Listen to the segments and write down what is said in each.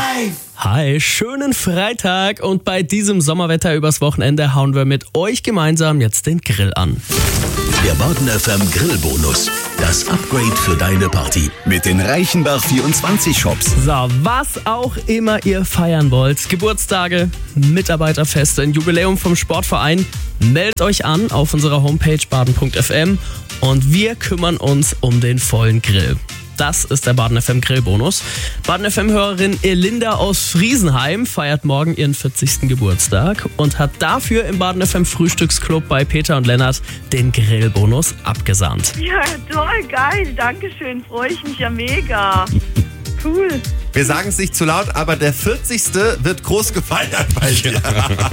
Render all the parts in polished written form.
Hi, schönen Freitag und bei diesem Sommerwetter übers Wochenende hauen wir mit euch gemeinsam jetzt den Grill an. Der Baden FM Grillbonus. Das Upgrade für deine Party mit den Reichenbach 24 Shops. So, was auch immer ihr feiern wollt, Geburtstage, Mitarbeiterfeste, ein Jubiläum vom Sportverein, meldet euch an auf unserer Homepage baden.fm und wir kümmern uns um den vollen Grill. Das ist der Baden FM Grillbonus. Baden FM-Hörerin Elinda aus Friesenheim feiert morgen ihren 40. Geburtstag und hat dafür im Baden FM Frühstücksclub bei Peter und Lennart den Grillbonus abgesahnt. Ja, toll, geil, dankeschön, freue ich mich ja mega. Cool. Wir sagen es nicht zu laut, aber der 40. wird groß gefeiert bei dir.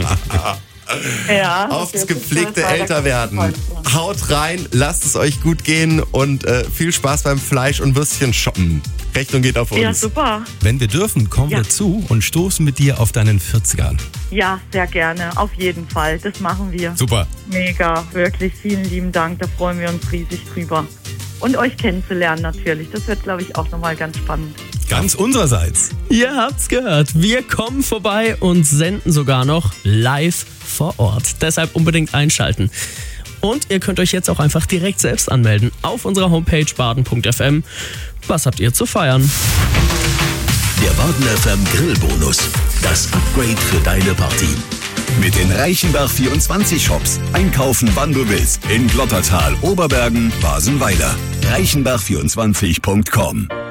Ja, Aufs gepflegte Älterwerden. Haut rein, lasst es euch gut gehen und viel Spaß beim Fleisch- und Würstchen shoppen. Rechnung geht auf uns. Ja, super. Wenn wir dürfen, kommen wir zu und stoßen mit dir auf deinen 40ern. Ja, sehr gerne, auf jeden Fall. Das machen wir. Super. Mega, wirklich, vielen lieben Dank. Da freuen wir uns riesig drüber. Und euch kennenzulernen natürlich. Das wird, glaube ich, auch nochmal ganz spannend. Ganz unsererseits. Ihr habt's gehört, wir kommen vorbei und senden sogar noch live vor Ort. Deshalb unbedingt einschalten. Und ihr könnt euch jetzt auch einfach direkt selbst anmelden auf unserer Homepage baden.fm. Was habt ihr zu feiern? Der Baden FM Grillbonus. Das Upgrade für deine Party. Mit den Reichenbach 24 Shops. Einkaufen, wann du willst. In Glottertal, Oberbergen, Basenweiler. Reichenbach24.com